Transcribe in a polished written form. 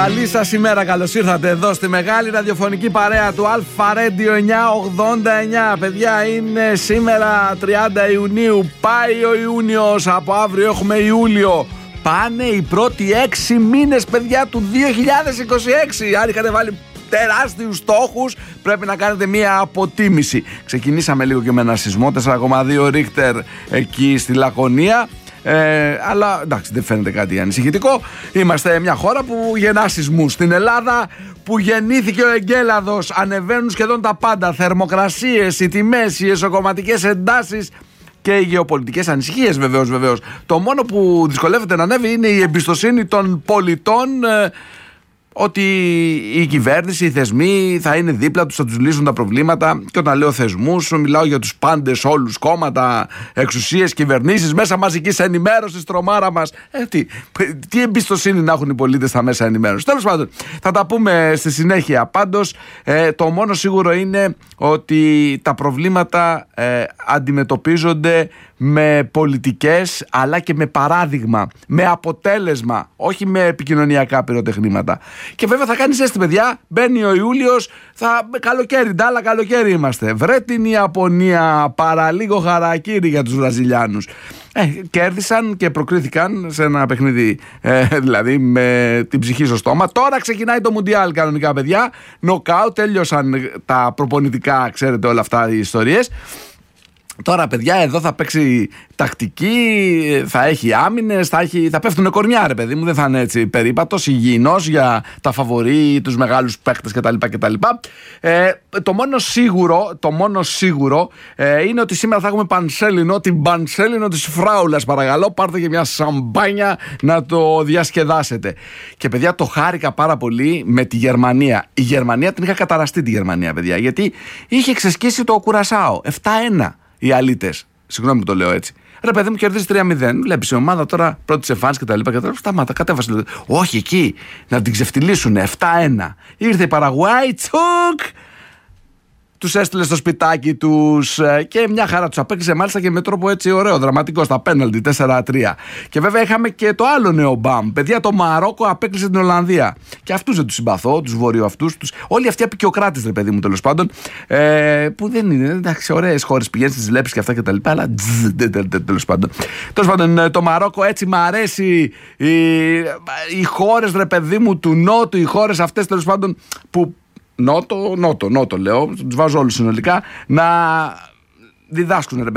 Καλή σας ημέρα, καλώς ήρθατε εδώ στη μεγάλη ραδιοφωνική παρέα του Αλφα Radio 989. Παιδιά, είναι σήμερα 30 Ιουνίου, πάει ο Ιούνιος, από αύριο έχουμε Ιούλιο. Πάνε οι πρώτοι 6 μήνες, παιδιά, του 2026. Αν είχατε βάλει τεράστιους στόχους, πρέπει να κάνετε μία αποτίμηση. Ξεκινήσαμε λίγο και με ένα σεισμό 4,2 Ρίχτερ εκεί στη Λακωνία. Αλλά εντάξει, δεν φαίνεται κάτι ανησυχητικό. Είμαστε μια χώρα που γεννά σεισμούς. Στην Ελλάδα που γεννήθηκε ο εγκέλαδος, ανεβαίνουν σχεδόν τα πάντα. Θερμοκρασίες, οι τιμές, οι εσωκομματικές εντάσεις και οι γεωπολιτικές ανησυχίες βεβαίως. Το μόνο που δυσκολεύεται να ανέβει είναι η εμπιστοσύνη των πολιτών ότι η κυβέρνηση, οι θεσμοί θα είναι δίπλα τους, θα τους λύσουν τα προβλήματα. Και όταν λέω θεσμούς, μιλάω για τους πάντες, όλους, κόμματα, εξουσίες, κυβερνήσεις, μέσα μαζικής ενημέρωσης, τρομάρα μας. Τι εμπιστοσύνη να έχουν οι πολίτες στα μέσα ενημέρωσης. Τέλος πάντων, θα τα πούμε στη συνέχεια. Πάντως, το μόνο σίγουρο είναι ότι τα προβλήματα αντιμετωπίζονται με πολιτικές, αλλά και με παράδειγμα, με αποτέλεσμα, όχι με επικοινωνιακά πυροτεχνήματα. Και βέβαια θα κάνει ζέστη, παιδιά. Μπαίνει ο Ιούλιος, καλοκαίρι, ντάλα καλοκαίρι είμαστε. Βρε την Ιαπωνία, παραλίγο χαρακίρι για τους Βραζιλιάνους. Κέρδισαν και προκρίθηκαν σε ένα παιχνίδι, δηλαδή με την ψυχή στο στόμα. Τώρα ξεκινάει το Μουντιάλ κανονικά, παιδιά. Νοκάου, τέλειωσαν τα προπονητικά, ξέρετε όλα αυτά οι ιστορίες. Τώρα, παιδιά, εδώ θα παίξει τακτική, θα έχει άμυνες, θα πέφτουν κορμιά, ρε παιδί μου, δεν θα είναι έτσι περίπατος, υγιεινός για τα φαβορί, τους μεγάλους παίκτες κτλ. Το μόνο σίγουρο είναι ότι σήμερα θα έχουμε πανσέλινο, την πανσέλινο της φράουλας, παρακαλώ, πάρτε και μια σαμπάνια να το διασκεδάσετε. Και παιδιά, το χάρηκα πάρα πολύ με τη Γερμανία. Η Γερμανία την είχα καταραστεί, τη Γερμανία, παιδιά, γιατί είχε ξεσκίσει το Κουρασάο 7-1. Οι αλήτες, συγγνώμη που το λέω έτσι. Ρε παιδί μου, κερδίζει 3-0. Βλέπεις η ομάδα τώρα πρώτη σε εμφάνιση κτλ. Σταμάτα, κατέβασε. Όχι εκεί, να την ξεφτυλίσουν 7-1. Ήρθε η Παραγουάη, τσουκ! Τους έστειλε στο σπιτάκι τους και μια χαρά τους απέκτησε, μάλιστα και με τρόπο έτσι ωραίο, δραματικό, στα πέναλτι 4-3. Και βέβαια είχαμε και το άλλο νέο μπαμ. Παιδιά, το Μαρόκο απέκλεισε την Ολλανδία. Και αυτούς δεν τους συμπαθώ, τους βορειοαυτούς, όλοι αυτοί απικιοκράτες, ρε παιδί μου, τέλος πάντων. Που δεν είναι, εντάξει, ωραίες χώρες, πηγαίνεις, τις βλέπεις και αυτά κτλ. Αλλά τέλος πάντων. Το Μαρόκο, έτσι μ' αρέσει οι χώρες, ρε παιδί μου, του Νότου, οι χώρες αυτές τέλος πάντων που. Νότο λέω, τους βάζω όλους συνολικά, να διδάσκουν, ρε